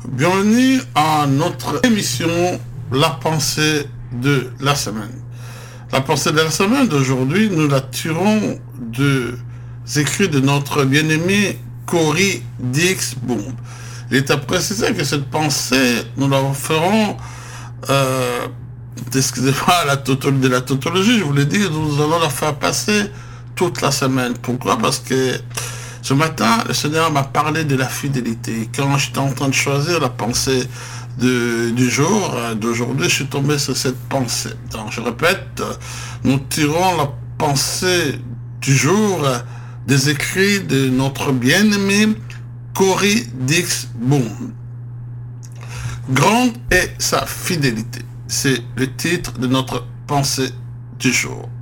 Bienvenue à notre émission La pensée de la semaine. La pensée de la semaine d'aujourd'hui, nous la tirons des écrits de notre bien-aimé Cory Dix-Boom. Il est à préciser que cette pensée, nous la ferons, excusez-moi, de la tautologie, je vous l'ai dit, nous allons la faire passer toute la semaine. Pourquoi? Parce que ce matin, le Seigneur m'a parlé de la fidélité. Quand j'étais en train de choisir la pensée du jour, d'aujourd'hui, je suis tombé sur cette pensée. Donc, je répète, nous tirons la pensée du jour des écrits de notre bien-aimé Cory Dix-Boom. Grande est sa fidélité. C'est le titre de notre pensée du jour.